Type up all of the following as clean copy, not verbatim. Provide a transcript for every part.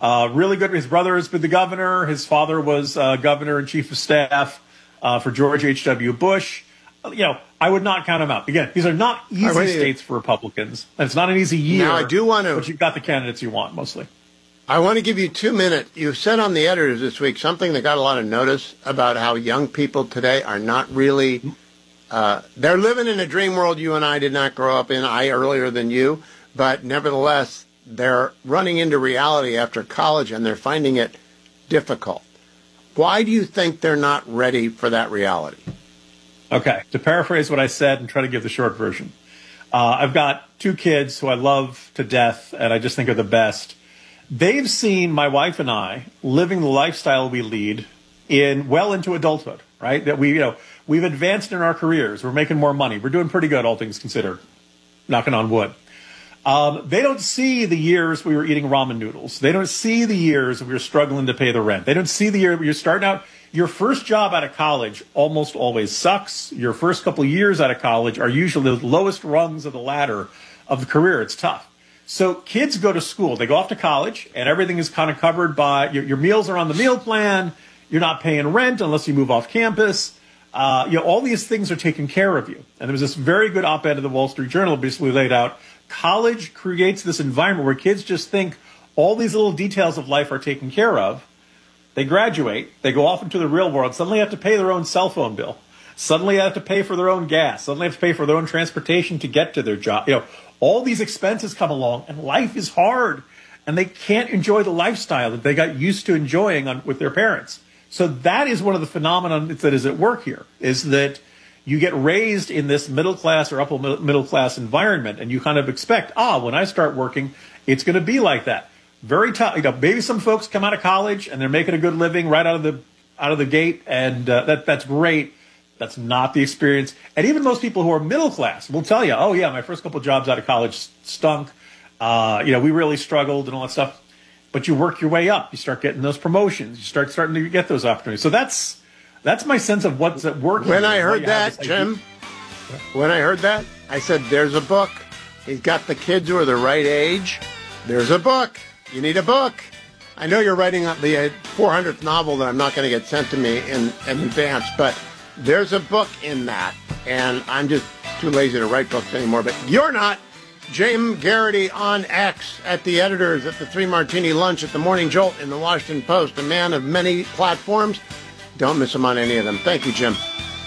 Really good. His brother has been the governor. His father was governor and chief of staff for George H.W. Bush. I would not count him out. Again, these are not easy states for Republicans. And it's not an easy year. Now, I do want to. But you've got the candidates you want, mostly. I want to give you 2 minutes. You said on the editors this week something that got a lot of notice about how young people today are not really. They're living in a dream world you and I did not grow up in. I earlier than you. But nevertheless, they're running into reality after college and they're finding it difficult. Why do you think they're not ready for that reality? Okay, to paraphrase what I said and try to give the short version. I've got 2 kids who I love to death and I just think are the best. They've seen my wife and I living the lifestyle we lead well into adulthood, right? That we've advanced in our careers. We're making more money. We're doing pretty good, all things considered. Knocking on wood. They don't see the years we were eating ramen noodles. They don't see the years we were struggling to pay the rent. They don't see the year you're starting out. Your first job out of college almost always sucks. Your first couple of years out of college are usually the lowest rungs of the ladder of the career. It's tough. So kids go to school. They go off to college, and everything is kind of covered by your meals are on the meal plan. You're not paying rent unless you move off campus. All these things are taken care of you. And there was this very good op-ed in the Wall Street Journal basically laid out. College creates this environment where kids just think all these little details of life are taken care of. They graduate, they go off into the real world, suddenly have to pay their own cell phone bill. Suddenly have to pay for their own gas. Suddenly have to pay for their own transportation to get to their job. All these expenses come along and life is hard and they can't enjoy the lifestyle that they got used to enjoying with their parents. So that is one of the phenomena that is at work here, is that you get raised in this middle class or upper middle class environment and you kind of expect, when I start working, it's going to be like that. Very tough. Maybe some folks come out of college and they're making a good living right out of the gate, and that's great. That's not the experience. And even most people who are middle class will tell you, my first couple of jobs out of college stunk. We really struggled and all that stuff. But you work your way up. You start getting those promotions. You starting to get those opportunities. So that's my sense of what's at work. When I heard that, Jim, I said, there's a book. He's got the kids who are the right age. There's a book. You need a book. I know you're writing the 400th novel that I'm not going to get sent to me in advance, but there's a book in that, and I'm just too lazy to write books anymore. But you're not. Jim Geraghty on X, at the editors, at the 3 Martini Lunch, at the Morning Jolt, in the Washington Post, a man of many platforms. Don't miss him on any of them. Thank you, Jim.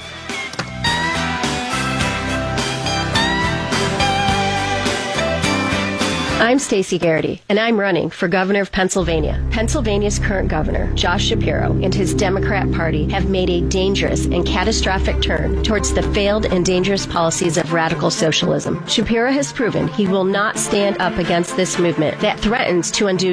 I'm Stacey Geraghty, and I'm running for governor of Pennsylvania. Pennsylvania's current governor, Josh Shapiro, and his Democrat Party have made a dangerous and catastrophic turn towards the failed and dangerous policies of radical socialism. Shapiro has proven he will not stand up against this movement that threatens to undo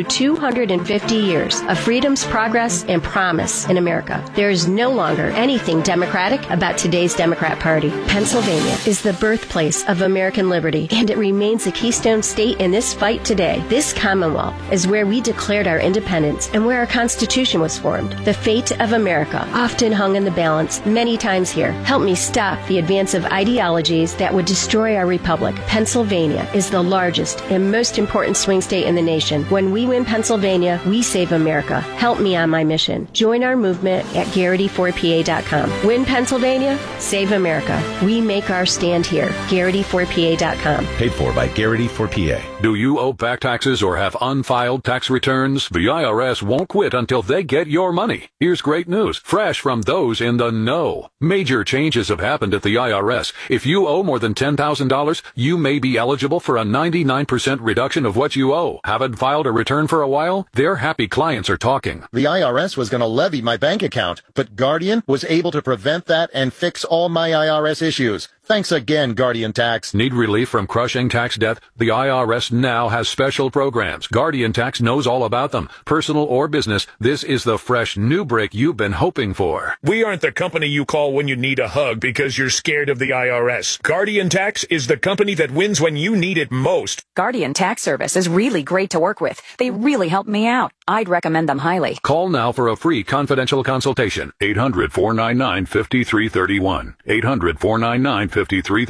250 years of freedom's progress and promise in America. There is no longer anything democratic about today's Democrat Party. Pennsylvania is the birthplace of American liberty, and it remains a keystone state in this fight today. This Commonwealth is where we declared our independence and where our Constitution was formed. The fate of America often hung in the balance many times here. Help me stop the advance of ideologies that would destroy our republic. Pennsylvania is the largest and most important swing state in the nation. When we win Pennsylvania, we save America. Help me on my mission. Join our movement at Geraghty4PA.com. Win Pennsylvania, save America. We make our stand here. Geraghty4PA.com. Paid for by Geraghty4PA. Do you owe back taxes or have unfiled tax returns? The IRS won't quit until they get your money. Here's great news, fresh from those in the know. Major changes have happened at the IRS. If you owe more than $10,000, you may be eligible for a 99% reduction of what you owe. Haven't filed a return for a while? Their happy clients are talking. The IRS was going to levy my bank account, but Guardian was able to prevent that and fix all my IRS issues. Thanks again, Guardian Tax. Need relief from crushing tax debt? The IRS now has special programs. Guardian Tax knows all about them. Personal or business, this is the fresh new break you've been hoping for. We aren't the company you call when you need a hug because you're scared of the IRS. Guardian Tax is the company that wins when you need it most. Guardian Tax Service is really great to work with. They really helped me out. I'd recommend them highly. Call now for a free confidential consultation. 800-499-5331. 800-499-5330.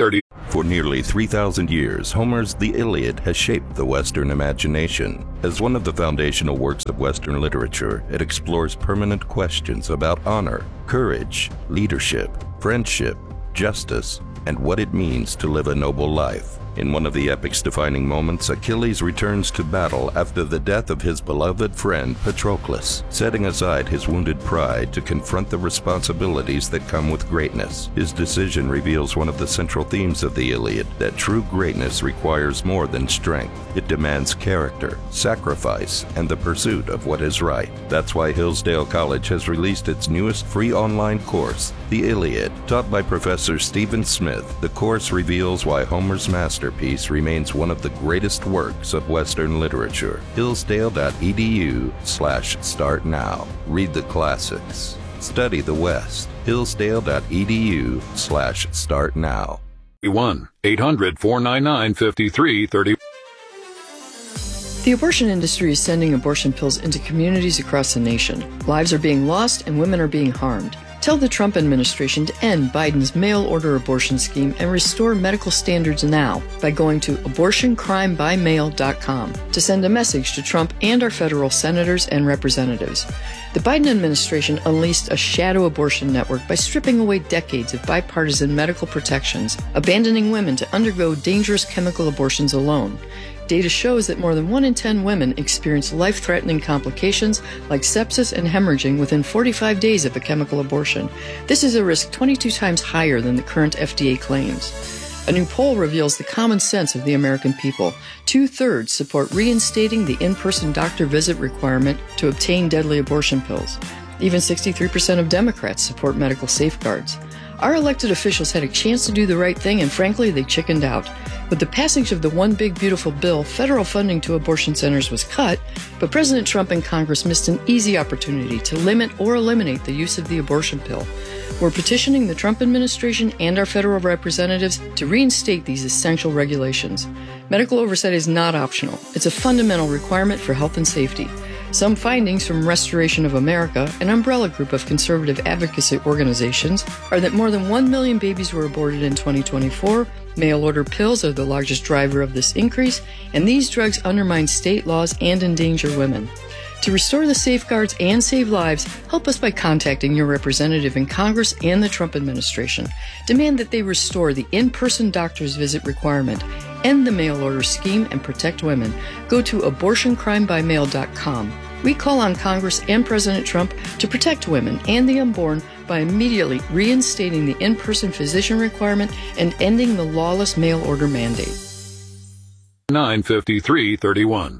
For nearly 3,000 years, Homer's The Iliad has shaped the Western imagination. As one of the foundational works of Western literature, it explores permanent questions about honor, courage, leadership, friendship, justice, and what it means to live a noble life. In one of the epic's defining moments, Achilles returns to battle after the death of his beloved friend Patroclus, setting aside his wounded pride to confront the responsibilities that come with greatness. His decision reveals one of the central themes of the Iliad, that true greatness requires more than strength. It demands character, sacrifice, and the pursuit of what is right. That's why Hillsdale College has released its newest free online course, The Iliad. Taught by Professor Stephen Smith, the course reveals why Homer's masterpiece remains one of the greatest works of Western literature. Hillsdale.edu/start now. Read the classics. Study the West. Hillsdale.edu/start now. 1-800-499-5330. The abortion industry is sending abortion pills into communities across the nation. Lives are being lost and women are being harmed. Tell the Trump administration to end Biden's mail-order abortion scheme and restore medical standards now by going to abortioncrimebymail.com to send a message to Trump and our federal senators and representatives. The Biden administration unleashed a shadow abortion network by stripping away decades of bipartisan medical protections, abandoning women to undergo dangerous chemical abortions alone. Data shows that more than 1 in 10 women experience life-threatening complications like sepsis and hemorrhaging within 45 days of a chemical abortion. This is a risk 22 times higher than the current FDA claims. A new poll reveals the common sense of the American people. 2/3 support reinstating the in-person doctor visit requirement to obtain deadly abortion pills. Even 63% of Democrats support medical safeguards. Our elected officials had a chance to do the right thing, and frankly, they chickened out. With the passage of the One Big Beautiful Bill, federal funding to abortion centers was cut, but President Trump and Congress missed an easy opportunity to limit or eliminate the use of the abortion pill. We're petitioning the Trump administration and our federal representatives to reinstate these essential regulations. Medical oversight is not optional. It's a fundamental requirement for health and safety. Some findings from Restoration of America, an umbrella group of conservative advocacy organizations, are that more than 1 million babies were aborted in 2024, mail-order pills are the largest driver of this increase, and these drugs undermine state laws and endanger women. To restore the safeguards and save lives, help us by contacting your representative in Congress and the Trump administration. Demand that they restore the in-person doctor's visit requirement, end the mail-order scheme, and protect women. Go to abortioncrimebymail.com. We call on Congress and President Trump to protect women and the unborn by immediately reinstating the in-person physician requirement and ending the lawless mail-order mandate. 953-31.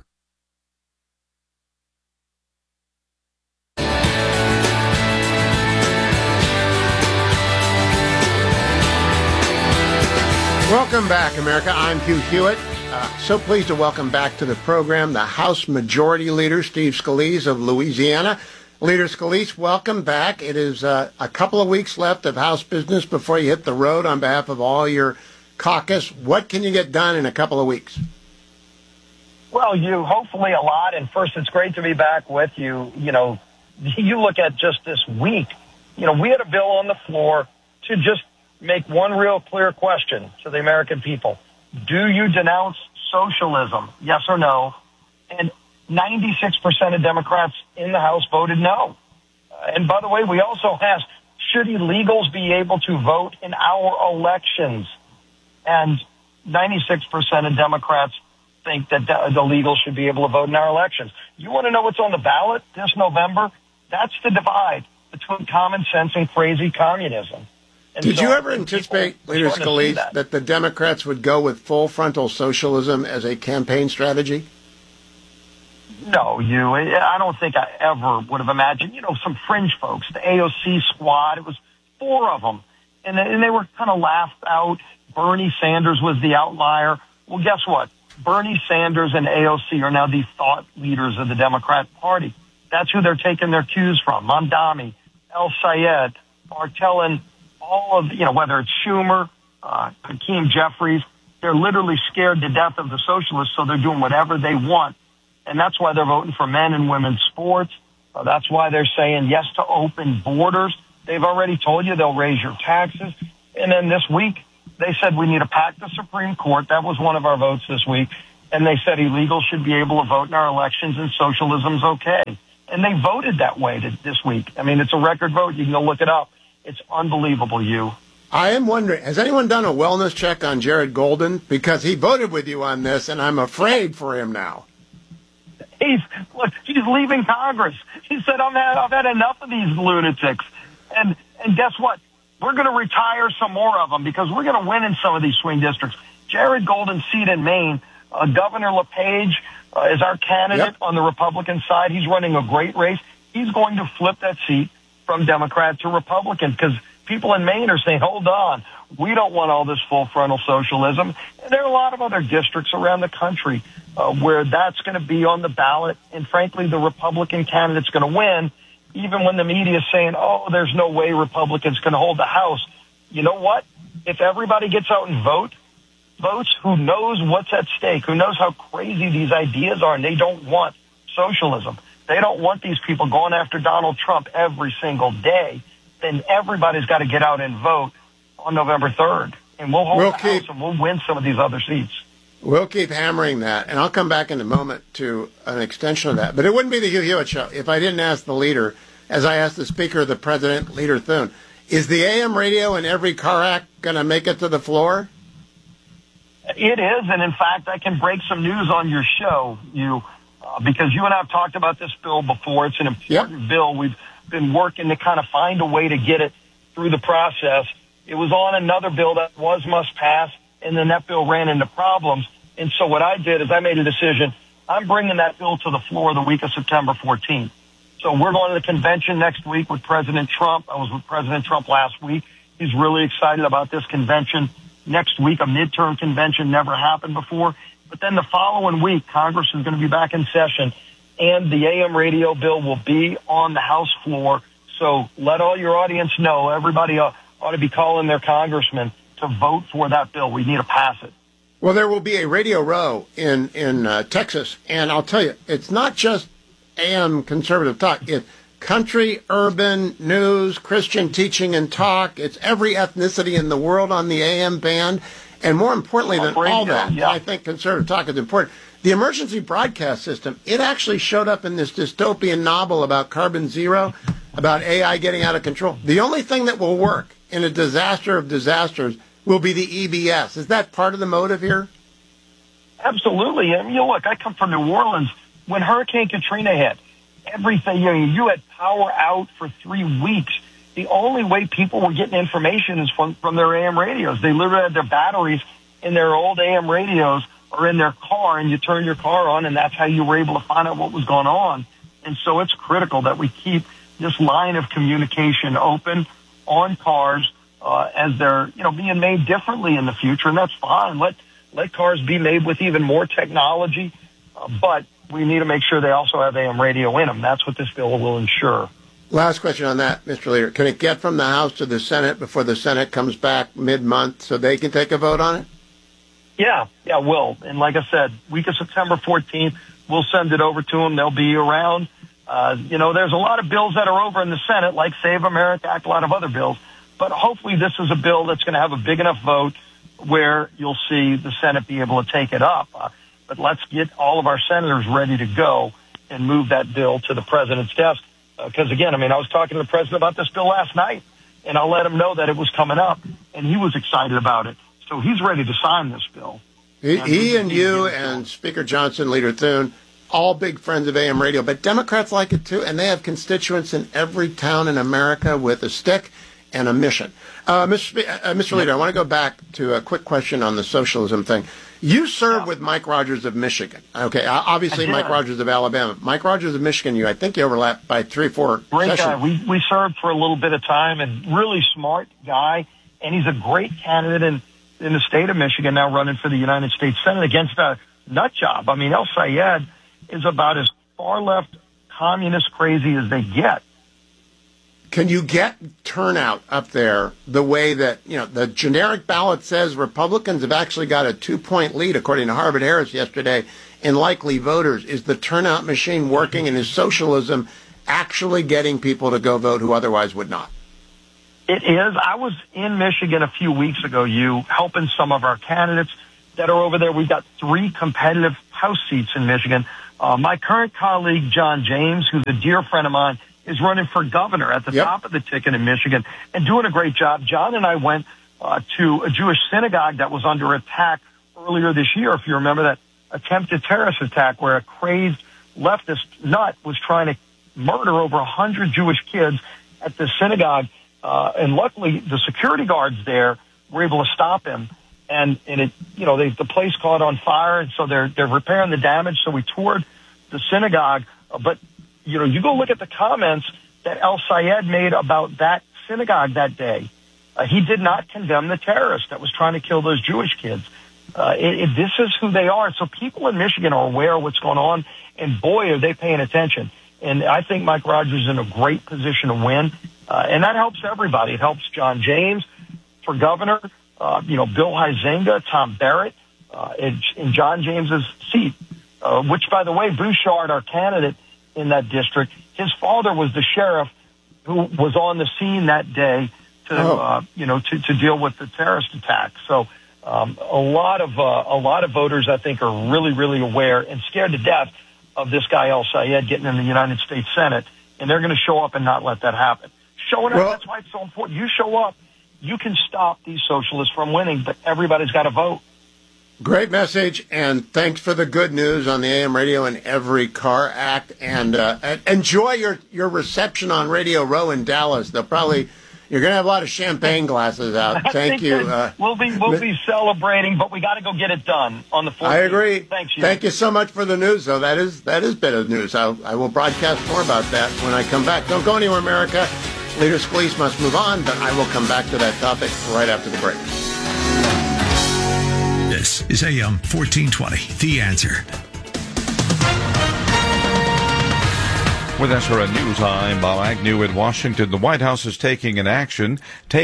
Welcome back, America. I'm Hugh Hewitt. So pleased to welcome back to the program the House Majority Leader, Steve Scalise of Louisiana. Leader Scalise, welcome back. It is a couple of weeks left of House business before you hit the road on behalf of all your caucus. What can you get done in a couple of weeks? Well, hopefully a lot. And first, it's great to be back with you. You know, you look at just this week, we had a bill on the floor to just make one real clear question to the American people. Do you denounce socialism? Yes or no? And 96% of Democrats in the House voted no. And by the way, we also asked, should illegals be able to vote in our elections? And 96% of Democrats think that the illegals should be able to vote in our elections. You want to know what's on the ballot this November? That's the divide between common sense and crazy communism. And Did you ever anticipate, Leader Scalise, that the Democrats would go with full frontal socialism as a campaign strategy? No, I don't think I ever would have imagined, some fringe folks, the AOC squad, it was 4 of them. And they were kind of laughed out. Bernie Sanders was the outlier. Well, guess what? Bernie Sanders and AOC are now the thought leaders of the Democrat Party. That's who they're taking their cues from. Mamdani, El Sayed, Bartellen, all of, whether it's Schumer, Hakeem Jeffries, they're literally scared to death of the socialists, so they're doing whatever they want. And that's why they're voting for men and women's sports. That's why they're saying yes to open borders. They've already told you they'll raise your taxes. And then this week, they said we need to pack the Supreme Court. That was one of our votes this week. And they said illegals should be able to vote in our elections and socialism's okay. And they voted that way this week. I mean, it's a record vote. You can go look it up. It's unbelievable, I am wondering, has anyone done a wellness check on Jared Golden? Because he voted with you on this, and I'm afraid for him now. He's leaving Congress. He said, I've had enough of these lunatics. And guess what? We're going to retire some more of them because we're going to win in some of these swing districts. Jared Golden's seat in Maine, Governor LePage is our candidate on the Republican side. He's running a great race. He's going to flip that seat from Democrat to Republican because people in Maine are saying, hold on, we don't want all this full frontal socialism. And there are a lot of other districts around the country where that's going to be on the ballot. And frankly, the Republican candidate's going to win, even when the media is saying, oh, there's no way Republicans can hold the House. You know what? If everybody gets out and votes, who knows what's at stake, who knows how crazy these ideas are, and they don't want socialism. They don't want these people going after Donald Trump every single day. Then everybody's got to get out and vote on November 3rd. And we'll hold the House and we'll win some of these other seats. We'll keep hammering that, and I'll come back in a moment to an extension of that. But it wouldn't be the Hugh Hewitt Show if I didn't ask the leader, as I asked the Speaker, the President, Leader Thune, is the AM radio in every car act going to make it to the floor? It is, and in fact, I can break some news on your show, because you and I have talked about this bill before. It's an important bill. We've been working to kind of find a way to get it through the process. It was on another bill that must pass, and then that bill ran into problems. And so what I did is I made a decision. I'm bringing that bill to the floor the week of September 14th. So we're going to the convention next week with President Trump. I was with President Trump last week. He's really excited about this convention. Next week, a midterm convention never happened before. But then the following week, Congress is going to be back in session, and the AM radio bill will be on the House floor. So let all your audience know, everybody ought to be calling their congressman to vote for that bill. We need to pass it. Well, there will be a Radio Row in Texas, and I'll tell you, it's not just AM conservative talk. It's country, urban, news, Christian teaching and talk. It's every ethnicity in the world on the AM band. And more importantly than all that, I think conservative talk is important. The emergency broadcast system, it actually showed up in this dystopian novel about carbon zero, about AI getting out of control. The only thing that will work in a disaster of disasters will be the EBS. Is that part of the motive here? Absolutely. I mean, look, I come from New Orleans. When Hurricane Katrina hit, everything, you had power out for 3 weeks. The only way people were getting information is from their AM radios. They literally had their batteries in their old AM radios or in their car, and you turn your car on, and that's how you were able to find out what was going on. And so it's critical that we keep this line of communication open on cars as they're, being made differently in the future, and that's fine. Let cars be made with even more technology, but we need to make sure they also have AM radio in them. That's what this bill will ensure. Last question on that, Mr. Leader. Can it get from the House to the Senate before the Senate comes back mid-month so they can take a vote on it? Yeah, it will. And like I said, week of September 14th, we'll send it over to them. They'll be around. There's a lot of bills that are over in the Senate, like Save America Act, a lot of other bills. But hopefully this is a bill that's going to have a big enough vote where you'll see the Senate be able to take it up. But let's get all of our senators ready to go and move that bill to the president's desk. Because, again, I was talking to the president about this bill last night, and I let him know that it was coming up, and he was excited about it. So he's ready to sign this bill. He and you and Speaker Johnson, Leader Thune, all big friends of AM radio, but Democrats like it too, and they have constituents in every town in America with a stick and a mission. Mr. Leader, I want to go back to a quick question on the socialism thing. You served with Mike Rogers of Michigan. Okay, obviously Mike Rogers of Alabama. Mike Rogers of Michigan, I think you overlapped by 3 or 4 Great sessions. guy. We served for a little bit of time, and really smart guy, and he's a great candidate in the state of Michigan, now running for the United States Senate against a nut job. El Sayed is about as far left communist crazy as they get. Can you get turnout up there the way that, the generic ballot says Republicans have actually got a 2-point lead, according to Harvard Harris yesterday, in likely voters? Is the turnout machine working, and is socialism actually getting people to go vote who otherwise would not? It is. I was in Michigan a few weeks ago, helping some of our candidates that are over there. We've got 3 competitive House seats in Michigan. My current colleague, John James, who's a dear friend of mine, is running for governor at the top of the ticket in Michigan and doing a great job. John and I went to a Jewish synagogue that was under attack earlier this year. If you remember that attempted terrorist attack where a crazed leftist nut was trying to murder over 100 Jewish kids at the synagogue. And luckily, the security guards there were able to stop him. And it, the place caught on fire, and so they're repairing the damage. So we toured the synagogue. But, you go look at the comments that El Sayed made about that synagogue that day. He did not condemn the terrorist that was trying to kill those Jewish kids. This is who they are. So people in Michigan are aware of what's going on, and boy, are they paying attention. And I think Mike Rogers is in a great position to win. And that helps everybody. It helps John James for governor, Bill Huizenga, Tom Barrett, in John James's seat, which, by the way, Bouchard, our candidate in that district, his father was the sheriff who was on the scene that day to deal with the terrorist attack. So a lot of voters, I think, are really, really aware and scared to death of this guy El Sayed getting in the United States Senate, and they're going to show up and not let that happen. Showing up, that's why it's so important. You show up, you can stop these socialists from winning, but everybody's got to vote. Great message, and thanks for the good news on the AM radio and Every Car Act. And enjoy your reception on Radio Row in Dallas. You're going to have a lot of champagne glasses out. Thank you. We'll be celebrating, but we got to go get it done on the 14th. I agree. Thanks, Thank you so much for the news, though. That is bit of news. I will broadcast more about that when I come back. Don't go anywhere, America. Leader Scalise must move on, but I will come back to that topic right after the break. This is AM 1420, The Answer. With SRN News, I'm Bob Agnew in Washington. The White House is taking action,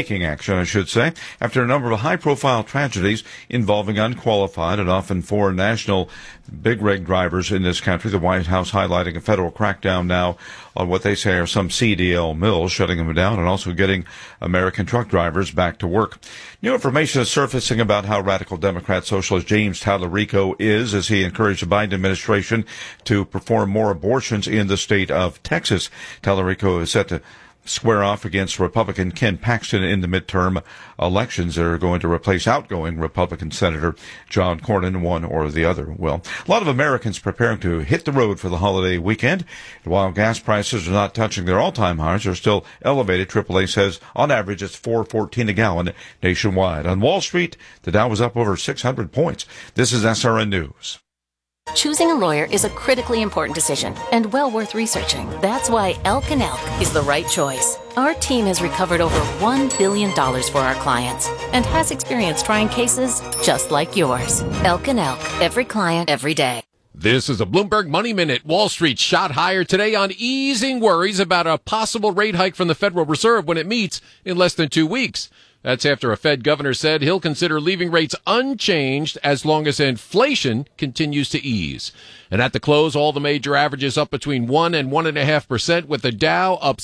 after a number of high-profile tragedies involving unqualified and often foreign national big rig drivers in this country. The White House highlighting a federal crackdown now on what they say are some CDL mills, shutting them down and also getting American truck drivers back to work. New information is surfacing about how radical Democrat socialist James Tallarico is as he encouraged the Biden administration to perform more abortions in the state of Texas. Tallarico is set to square off against Republican Ken Paxton in the midterm elections that are going to replace outgoing Republican Senator John Cornyn, one or the other. Well, a lot of Americans preparing to hit the road for the holiday weekend. While gas prices are not touching their all-time highs, they're still elevated. AAA says on average it's $4.14 a gallon nationwide. On Wall Street, the Dow was up over 600 points. This is SRN News. Choosing a lawyer is a critically important decision and well worth researching. That's why Elk & Elk is the right choice. Our team has recovered over $1 billion for our clients and has experience trying cases just like yours. Elk & Elk, every client, every day. This is a Bloomberg Money Minute. Wall Street shot higher today on easing worries about a possible rate hike from the Federal Reserve when it meets in less than 2 weeks. That's after a Fed governor said he'll consider leaving rates unchanged as long as inflation continues to ease. And at the close, all the major averages up between 1 and 1.5%, with the Dow up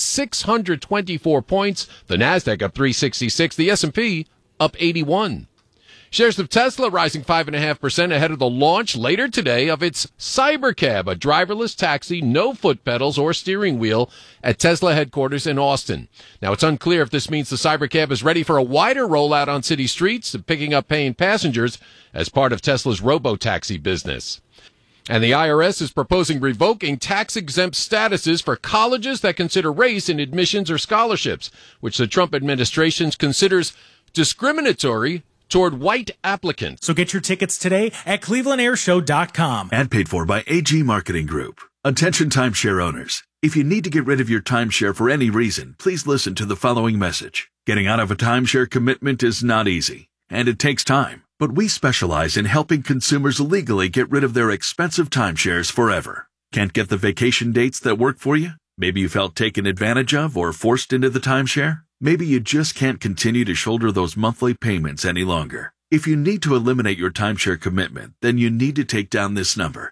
624 points, the Nasdaq up 366, the S&P up 81. Shares of Tesla rising 5.5% ahead of the launch later today of its Cybercab, a driverless taxi, no foot pedals or steering wheel, at Tesla headquarters in Austin. Now, it's unclear if this means the Cybercab is ready for a wider rollout on city streets and picking up paying passengers as part of Tesla's robo-taxi business. And the IRS is proposing revoking tax-exempt statuses for colleges that consider race in admissions or scholarships, which the Trump administration considers discriminatory toward white applicants. So get your tickets today at clevelandairshow.com. And paid for by AG Marketing Group. Attention timeshare owners. If you need to get rid of your timeshare for any reason, please listen to the following message. Getting out of a timeshare commitment is not easy, and it takes time. But we specialize in helping consumers legally get rid of their expensive timeshares forever. Can't get the vacation dates that work for you? Maybe you felt taken advantage of or forced into the timeshare? Maybe you just can't continue to shoulder those monthly payments any longer. If you need to eliminate your timeshare commitment, then you need to take down this number,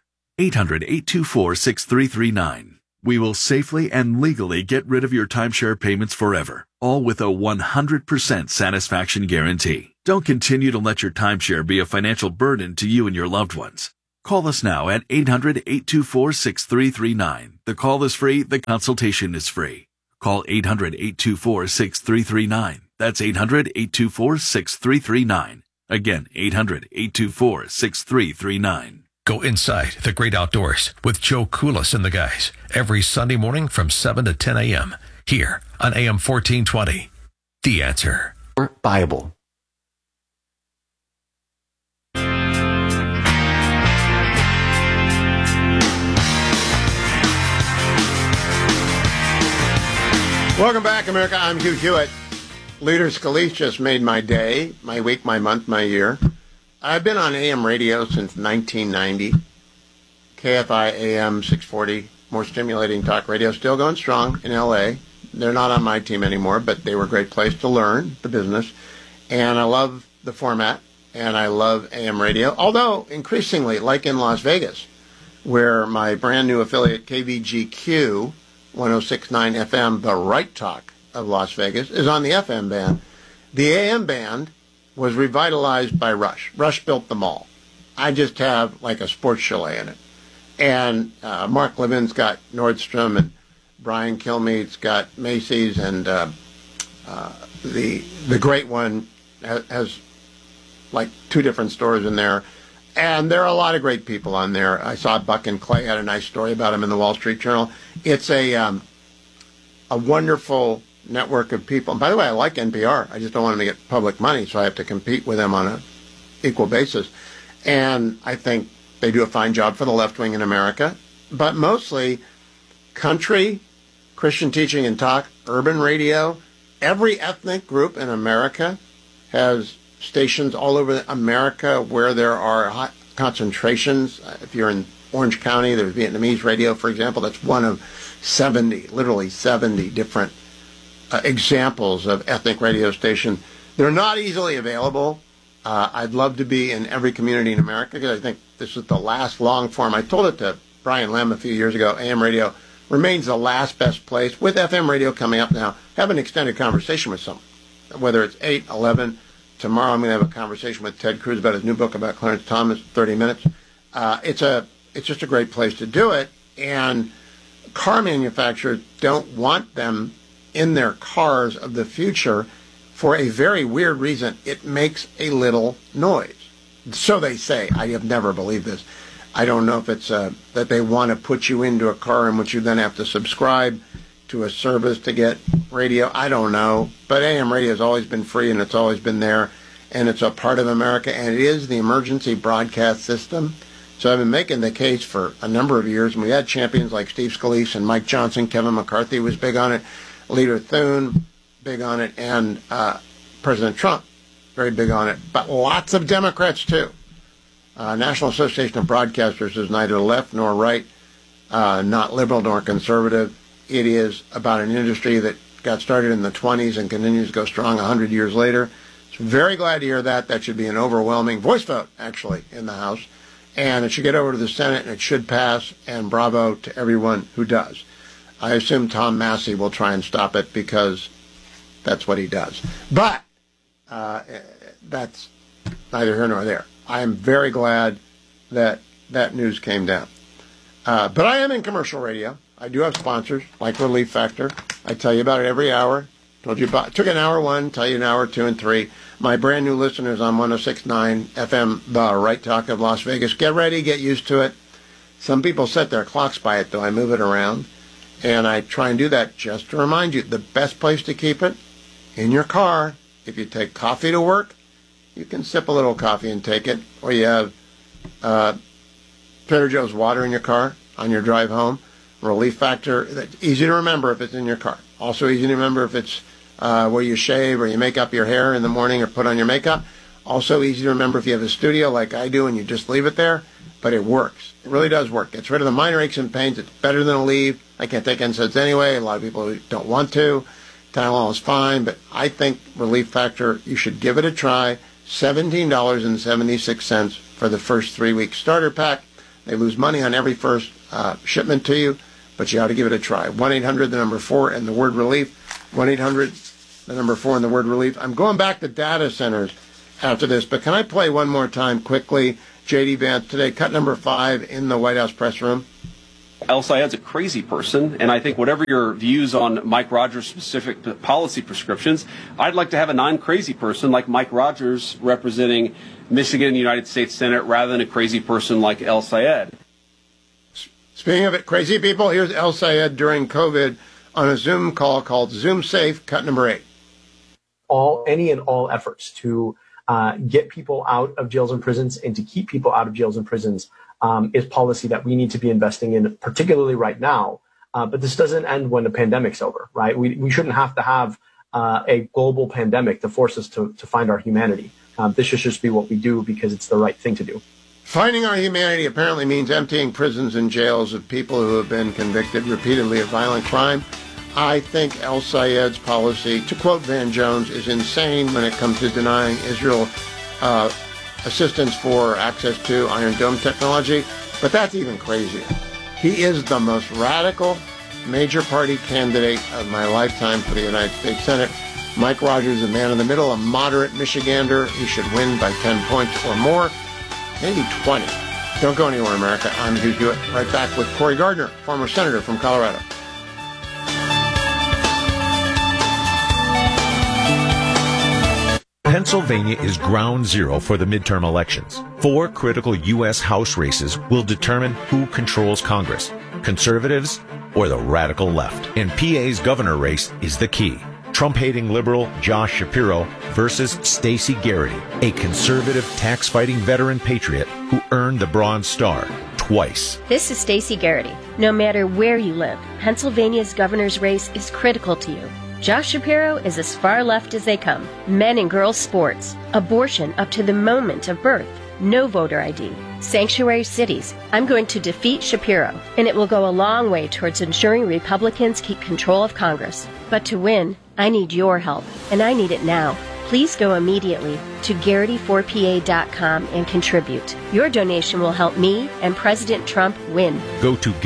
800-824-6339. We will safely and legally get rid of your timeshare payments forever, all with a 100% satisfaction guarantee. Don't continue to let your timeshare be a financial burden to you and your loved ones. Call us now at 800-824-6339. The call is free. The consultation is free. Call 800-824-6339. That's 800-824-6339. Again, 800-824-6339. Go inside the great outdoors with Joe Koulis and the guys every Sunday morning from 7 to 10 a.m. here on AM 1420. The Answer. Bible. Welcome back, America. I'm Hugh Hewitt. Leader Scalise just made my day, my week, my month, my year. I've been on AM radio since 1990. KFI AM 640, more stimulating talk radio, still going strong in L.A. They're not on my team anymore, but they were a great place to learn the business. And I love the format, and I love AM radio, although increasingly, like in Las Vegas, where my brand new affiliate KVGQ 106.9 FM, the Right Talk of Las Vegas, is on the FM band. The AM band was revitalized by Rush. Rush built the mall. I just have like a sports chalet in it. And Mark Levin's got Nordstrom, and Brian Kilmeade's got Macy's, and the great one has like 2 different stores in there. And there are a lot of great people on there. I saw Buck and Clay had a nice story about him in the Wall Street Journal. It's a wonderful network of people. And by the way, I like NPR. I just don't want them to get public money, so I have to compete with them on an equal basis. And I think they do a fine job for the left wing in America. But mostly country, Christian teaching and talk, urban radio. Every ethnic group in America has stations all over America where there are high concentrations. If you're in Orange County, there's Vietnamese radio, for example. That's one of 70, literally 70 different examples of ethnic radio station. They're not easily available. I'd love to be in every community in America because I think this is the last long form. I told it to Brian Lem a few years ago. AM radio remains the last best place. With FM radio coming up now, have an extended conversation with someone, whether it's 8, 11. Tomorrow I'm going to have a conversation with Ted Cruz about his new book about Clarence Thomas, 30 minutes. It's just a great place to do it. And car manufacturers don't want them in their cars of the future for a very weird reason. It makes a little noise. So they say. I have never believed this. I don't know if it's that they want to put you into a car in which you then have to subscribe to a service to get radio. I don't know. But AM radio has always been free, and it's always been there, and it's a part of America, and it is the emergency broadcast system. So I've been making the case for a number of years, and we had champions like Steve Scalise and Mike Johnson. Kevin McCarthy was big on it. Leader Thune, big on it, and President Trump, very big on it. But lots of Democrats, too. National Association of Broadcasters is neither left nor right, not liberal nor conservative. It is about an industry that got started in the 20s and continues to go strong 100 years later. So very glad to hear that. That should be an overwhelming voice vote, actually, in the House. And it should get over to the Senate, and it should pass, and bravo to everyone who does. I assume Tom Massey will try and stop it because that's what he does. But that's neither here nor there. I am very glad that that news came down. But I am in commercial radio. I do have sponsors, like Relief Factor. I tell you about it every hour. Told you about, took an hour 1, tell you an hour 2 and 3. My brand new listeners on 106.9 FM, the Right Talk of Las Vegas. Get ready, get used to it. Some people set their clocks by it, though. I move it around. And I try and do that just to remind you, the best place to keep it, in your car. If you take coffee to work, you can sip a little coffee and take it. Or you have Trader Joe's water in your car on your drive home. Relief Factor, that's easy to remember if it's in your car. Also easy to remember if it's where you shave or you make up your hair in the morning or put on your makeup. Also easy to remember if you have a studio like I do and you just leave it there. But it works. It really does work. Gets rid of the minor aches and pains. It's better than a leave. I can't take NSAIDs anyway. A lot of people don't want to. Tylenol is fine. But I think Relief Factor, you should give it a try. $17.76 for the first 3-week starter pack. They lose money on every first shipment to you, but you ought to give it a try. 1-800, the number 4, and the word relief. 1-800, the number 4 in the word relief. I'm going back to data centers after this, but can I play one more time quickly? J.D. Vance today, cut number 5 in the White House press room. El-Sayed's a crazy person, and I think whatever your views on Mike Rogers' specific policy prescriptions, I'd like to have a non-crazy person like Mike Rogers representing Michigan in the United States Senate rather than a crazy person like El-Sayed. Speaking of it, crazy people, here's El-Sayed during COVID on a Zoom call called Zoom Safe, cut number 8. Any and all efforts to get people out of jails and prisons and to keep people out of jails and prisons is policy that we need to be investing in, particularly right now. But this doesn't end when the pandemic's over, right? We shouldn't have to have a global pandemic to force us to find our humanity. This should just be what we do because it's the right thing to do. Finding our humanity apparently means emptying prisons and jails of people who have been convicted repeatedly of violent crime. I think El-Sayed's policy, to quote Van Jones, is insane when it comes to denying Israel assistance for access to Iron Dome technology, but that's even crazier. He is the most radical major party candidate of my lifetime for the United States Senate. Mike Rogers, a man in the middle, a moderate Michigander. He should win by 10 points or more, maybe 20. Don't go anywhere, America. I'm Hugh Hewitt. Right back with Cory Gardner, former senator from Colorado. Pennsylvania is ground zero for the midterm elections. 4 critical U.S. House races will determine who controls Congress, conservatives or the radical left. And PA's governor race is the key. Trump-hating liberal Josh Shapiro versus Stacey Garrity, a conservative tax-fighting veteran patriot who earned the Bronze Star twice. This is Stacey Garrity. No matter where you live, Pennsylvania's governor's race is critical to you. Josh Shapiro is as far left as they come. Men and girls sports, abortion up to the moment of birth, no voter ID, sanctuary cities. I'm going to defeat Shapiro, and it will go a long way towards ensuring Republicans keep control of Congress. But to win, I need your help, and I need it now. Please go immediately to Garrity4PA.com and contribute. Your donation will help me and President Trump win. Go to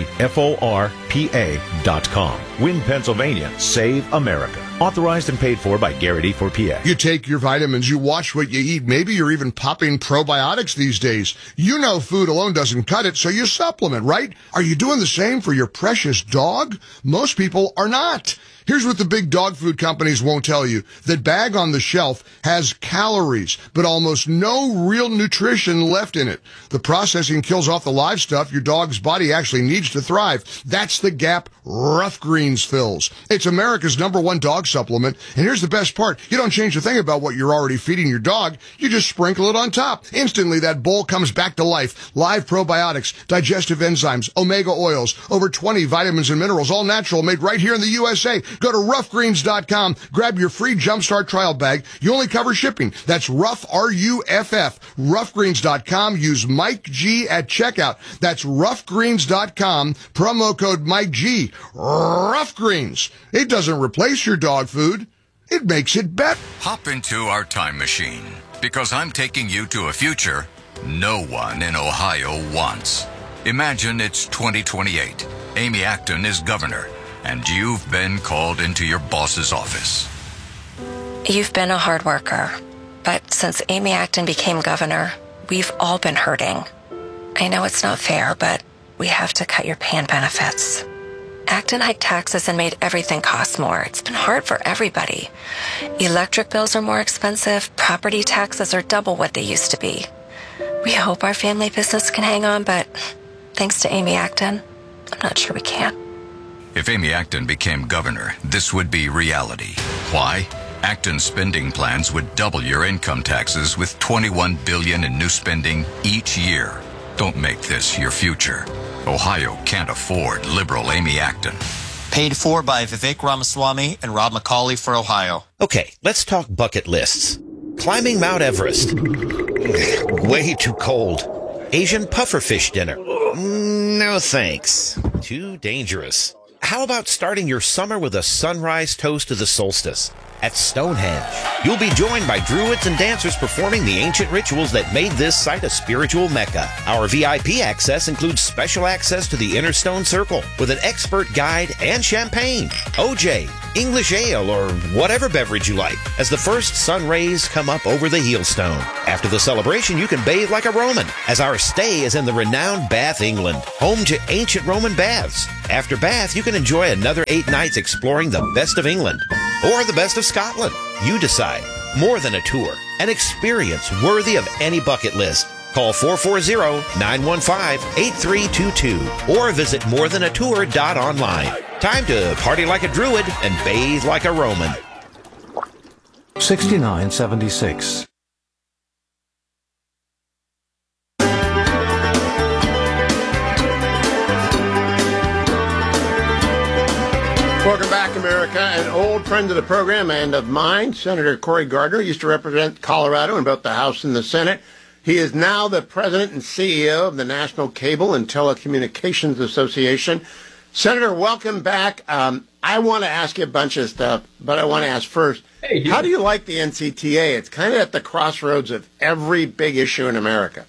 GarrityForPA.com. Win Pennsylvania. Save America. Authorized and paid for by Garrity4PA. You take your vitamins, you watch what you eat. Maybe you're even popping probiotics these days. You know food alone doesn't cut it, so you supplement, right? Are you doing the same for your precious dog? Most people are not. Here's what the big dog food companies won't tell you. That bag on the shelf has calories, but almost no real nutrition left in it. The processing kills off the live stuff your dog's body actually needs to thrive. That's the gap Rough Greens fills. It's America's #1 dog supplement, and here's the best part. You don't change a thing about what you're already feeding your dog. You just sprinkle it on top. Instantly, that bowl comes back to life. Live probiotics, digestive enzymes, omega oils, over 20 vitamins and minerals, all natural, made right here in the USA. Go to roughgreens.com, grab your free Jumpstart trial bag. You only cover shipping. That's Rough, R-U-F-F. Roughgreens.com. Use Mike G at checkout. That's roughgreens.com. Promo code Mike G. Rough Greens. It doesn't replace your dog food. It makes it better. Hop into our time machine, because I'm taking you to a future no one in Ohio wants. Imagine it's 2028. Amy Acton is governor, and you've been called into your boss's office. You've been a hard worker, but since Amy Acton became governor, we've all been hurting. I know it's not fair, but we have to cut your pay and benefits. Acton hiked taxes and made everything cost more. It's been hard for everybody. Electric bills are more expensive. Property taxes are double what they used to be. We hope our family business can hang on, but thanks to Amy Acton, I'm not sure we can. If Amy Acton became governor, this would be reality. Why? Acton's spending plans would double your income taxes with $21 billion in new spending each year. Don't make this your future. Ohio can't afford liberal Amy Acton. Paid for by Vivek Ramaswamy and Rob McCauley for Ohio. Okay, let's talk bucket lists. Climbing Mount Everest. Way too cold. Asian pufferfish dinner. No thanks. Too dangerous. How about starting your summer with a sunrise toast to the solstice at Stonehenge? You'll be joined by druids and dancers performing the ancient rituals that made this site a spiritual mecca. Our VIP access includes special access to the Inner Stone Circle with an expert guide and champagne. OJ, English ale, or whatever beverage you like as the first sun rays come up over the Heelstone. After the celebration, you can bathe like a Roman as our stay is in the renowned Bath, England, home to ancient Roman baths. After Bath, you can enjoy another 8 nights exploring the best of England or the best of Scotland. You decide. More than a tour, an experience worthy of any bucket list. Call 440-915-8322 or visit morethanatour.online. Time to party like a Druid and bathe like a Roman. 6976. Welcome back, America. An old friend of the program and of mine, Senator Cory Gardner, used to represent Colorado in both the House and the Senate. He is now the president and CEO of the National Cable and Telecommunications Association. Senator, welcome back. I want to ask you a bunch of stuff, but I want to ask first, how do you like the NCTA? It's kind of at the crossroads of every big issue in America.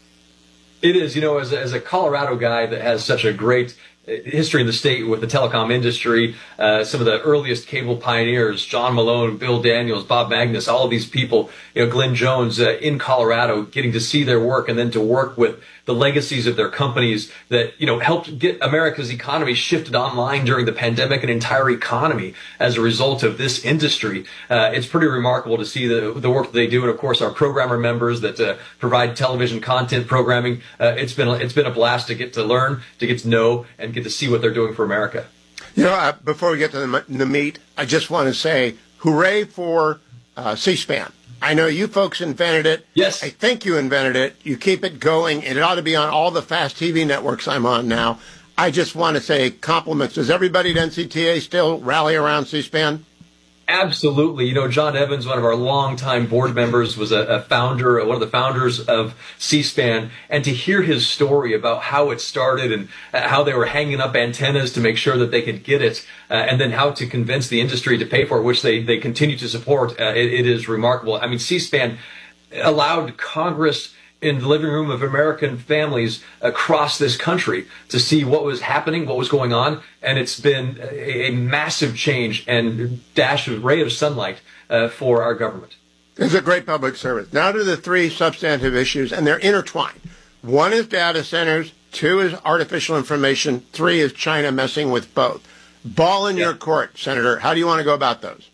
It is, as a Colorado guy that has such a great history in the state with the telecom industry, some of the earliest cable pioneers, John Malone, Bill Daniels, Bob Magnus, all of these people, Glenn Jones in Colorado, getting to see their work and then to work with the legacies of their companies that, helped get America's economy shifted online during the pandemic, an entire economy as a result of this industry. It's pretty remarkable to see the work that they do. And of course, our programmer members that provide television content programming. It's been a blast to get to learn, to get to know, and get to see what they're doing for America. Before we get to the meat, I just want to say hooray for C-SPAN. I know you folks invented it. Yes. I think you invented it. You keep it going. It ought to be on all the fast TV networks I'm on now. I just want to say compliments. Does everybody at NCTA still rally around C-SPAN? Absolutely. John Evans, one of our longtime board members, was one of the founders of C-SPAN. And to hear his story about how it started and how they were hanging up antennas to make sure that they could get it, and then how to convince the industry to pay for it, which they continue to support, it is remarkable. I mean, C-SPAN allowed Congress in the living room of American families across this country to see what was happening, what was going on, and it's been a massive change and ray of sunlight for our government. It's a great public service. Now to the three substantive issues, and they're intertwined. One is data centers, two is artificial information, three is China messing with both. Ball in your court, Senator. How do you want to go about those?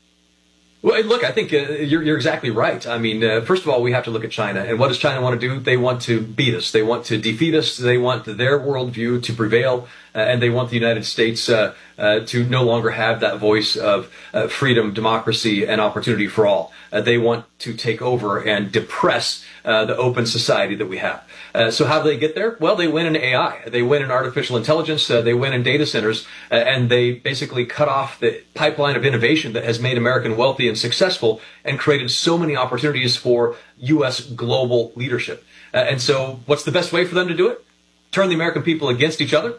Well, look, I think you're exactly right. I mean, first of all, we have to look at China. And what does China want to do? They want to beat us. They want to defeat us. They want their worldview to prevail. And they want the United States to no longer have that voice of freedom, democracy, and opportunity for all. They want to take over and depress the open society that we have. So how do they get there? Well, they win in AI. They win in artificial intelligence. They win in data centers. And they basically cut off the pipeline of innovation that has made America wealthy and successful and created so many opportunities for U.S. global leadership. And so what's the best way for them to do it? Turn the American people against each other,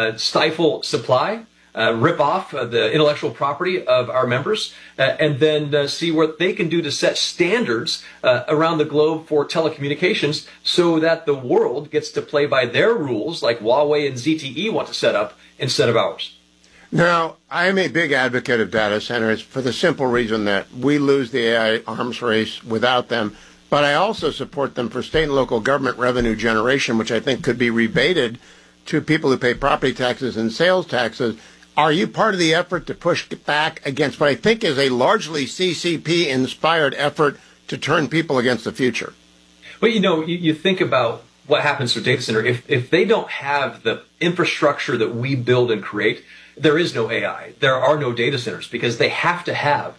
stifle supply, rip off the intellectual property of our members, and then see what they can do to set standards around the globe for telecommunications so that the world gets to play by their rules like Huawei and ZTE want to set up instead of ours. Now, I'm a big advocate of data centers for the simple reason that we lose the AI arms race without them, but I also support them for state and local government revenue generation, which I think could be rebated to people who pay property taxes and sales taxes. Are you part of the effort to push back against what I think is a largely CCP-inspired effort to turn people against the future? Well, you think about what happens to a data center. If they don't have the infrastructure that we build and create, there is no AI. There are no data centers because they have to have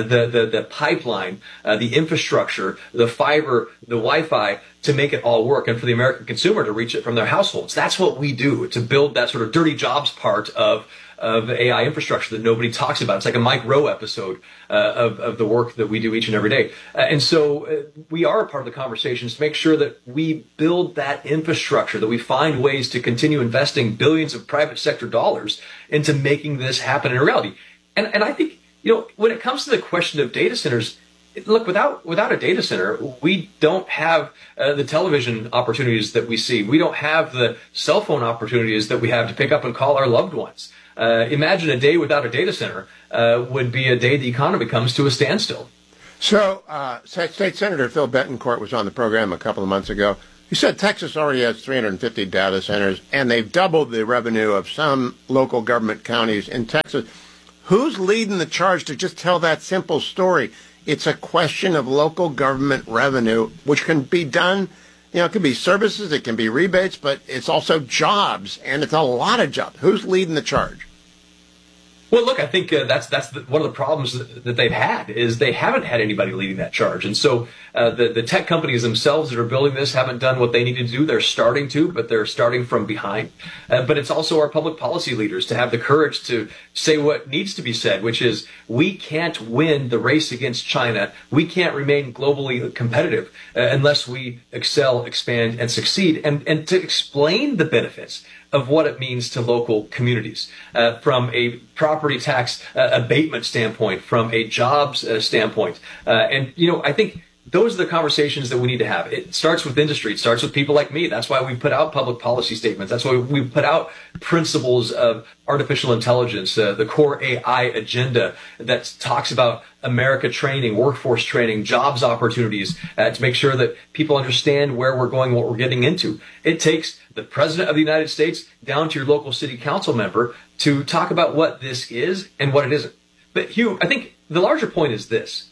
the pipeline, the infrastructure, the fiber, the Wi-Fi to make it all work and for the American consumer to reach it from their households. That's what we do to build that sort of dirty jobs part of AI infrastructure that nobody talks about. It's like a Mike Rowe episode of the work that we do each and every day. And so we are a part of the conversations to make sure that we build that infrastructure, that we find ways to continue investing billions of private sector dollars into making this happen in reality. And I think, when it comes to the question of data centers, look, without a data center, we don't have the television opportunities that we see. We don't have the cell phone opportunities that we have to pick up and call our loved ones. Imagine a day without a data center would be a day the economy comes to a standstill. So, State Senator Phil Bettencourt was on the program a couple of months ago. He said Texas already has 350 data centers, and they've doubled the revenue of some local government counties in Texas. Who's leading the charge to just tell that simple story? It's a question of local government revenue, which can be done, it can be services, it can be rebates, but it's also jobs, and it's a lot of jobs. Who's leading the charge? Well, look, I think that's one of the problems that they've had is they haven't had anybody leading that charge. And so the tech companies themselves that are building this haven't done what they needed to do. They're starting to, but they're starting from behind. But it's also our public policy leaders to have the courage to say what needs to be said, which is we can't win the race against China. We can't remain globally competitive unless we excel, expand, and succeed. And to explain the benefits of what it means to local communities from a property tax abatement standpoint, from a jobs standpoint. And I think those are the conversations that we need to have. It starts with industry. It starts with people like me. That's why we put out public policy statements. That's why we put out principles of artificial intelligence, the core AI agenda that talks about America training, workforce training, jobs opportunities to make sure that people understand where we're going, what we're getting into. It takes the President of the United States down to your local city council member to talk about what this is and what it isn't. But Hugh, I think the larger point is this.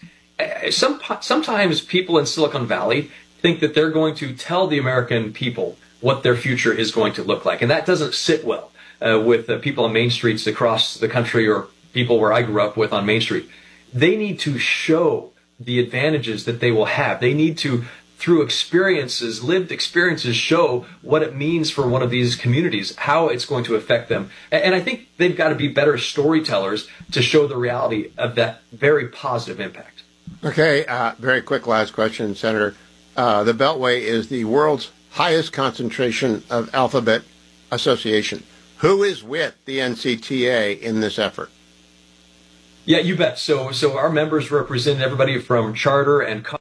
Sometimes people in Silicon Valley think that they're going to tell the American people what their future is going to look like. And that doesn't sit well with people on main streets across the country or people where I grew up with on Main Street. They need to show the advantages that they will have. They need to, through experiences, lived experiences, show what it means for one of these communities, how it's going to affect them. And I think they've got to be better storytellers to show the reality of that very positive impact. Okay, very quick last question, Senator. The Beltway is the world's highest concentration of alphabet association. Who is with the NCTA in this effort? Yeah, you bet. So our members represent everybody from charter and